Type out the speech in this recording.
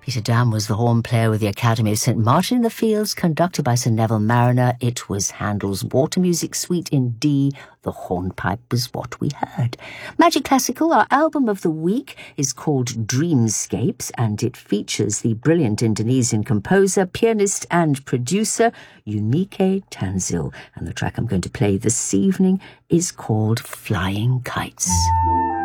Peter Dam was the horn player with the Academy of St. Martin in the Fields, conducted by Sir Neville Marriner. It was Handel's Water Music Suite in D. The hornpipe was what we heard. Magic Classical, our album of the week, is called Dreamscapes, and it features the brilliant Indonesian composer, pianist and producer Unique Tanzil. And the track I'm going to play this evening is called Flying Kites.